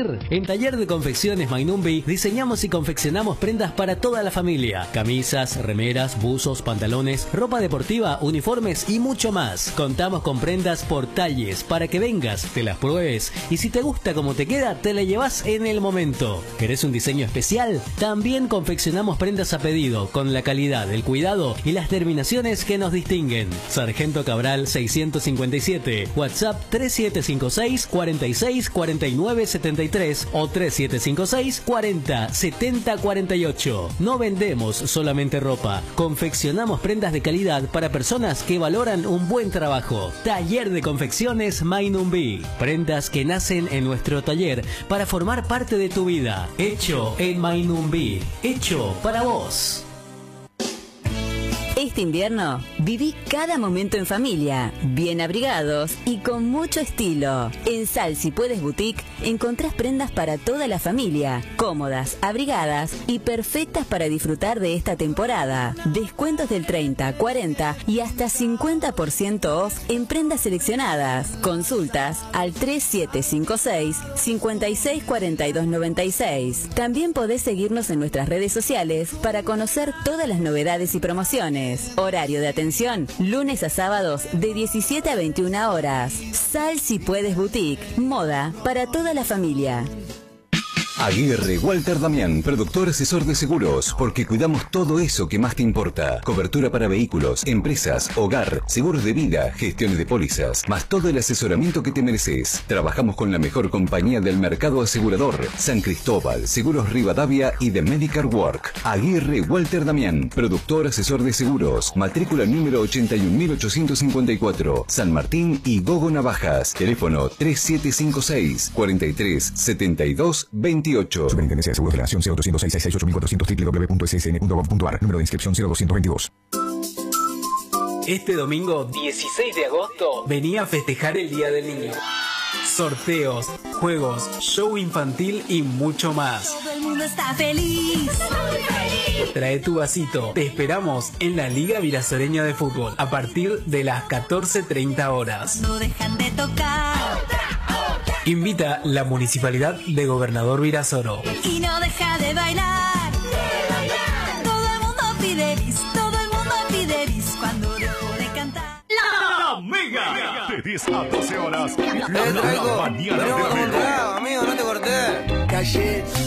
vestir? En Taller de Confecciones Mainumbi diseñamos y confeccionamos prendas para toda la familia. Camisas, remeras, buzos, pantalones, ropa deportiva, uniformes y mucho más. Contamos con prendas por talles para que vengas, te las pruebes y si te gusta como te queda, te la llevas en el momento. ¿Querés un diseño especial? También confeccionamos prendas a pedido con la calidad, el cuidado y las terminaciones que nos distinguen. Sargento Cabral 657, WhatsApp 3756 46 49 73 o 3756 40 70 48. No vendemos solamente ropa, confeccionamos prendas de calidad para personas que valoran un buen trabajo. Taller de Confecciones Mainumbi. Prendas que nacen en nuestro taller para formar parte de tu vida. Hecho en Mainumbi. Hecho para vos. Este invierno, viví cada momento en familia, bien abrigados y con mucho estilo. En Sal Si Puedes Boutique encontrás prendas para toda la familia, cómodas, abrigadas y perfectas para disfrutar de esta temporada. Descuentos del 30, 40 y hasta 50% off en prendas seleccionadas. Consultas al 3756 56 42 96. También podés seguirnos en nuestras redes sociales para conocer todas las novedades y promociones. Horario de atención, lunes a sábados de 17 a 21 horas. Sal Si Puedes Boutique, moda para toda la familia. Aguirre Walter Damián, productor asesor de seguros, porque cuidamos todo eso que más te importa. Cobertura para vehículos, empresas, hogar, seguros de vida, gestiones de pólizas, más todo el asesoramiento que te mereces. Trabajamos con la mejor compañía del mercado asegurador, San Cristóbal, Seguros Rivadavia y The Medical Work. Aguirre Walter Damián, productor asesor de seguros, matrícula número 81854, San Martín y Gogo Navajas. Teléfono 3756 43 72 28. Superintendencia de Seguros de la Nación 0806-668-400 www.ssn.gov.ar. Número de inscripción 0222. Este domingo 16 de agosto venía a festejar el Día del Niño. Sorteos, juegos, show infantil y mucho más. Todo el mundo está feliz. Trae tu vasito. Te esperamos en la Liga Virasoreña de Fútbol a partir de las 14:30 horas. No dejan de tocar. Invita la Municipalidad de Gobernador Virasoro. Y no deja de bailar. Todo el mundo pide bis, todo el mundo pide bis cuando dejo de cantar. La Mega, de 10 a 12 horas. La mañana de la Mega. Amigo, no te corté. Calle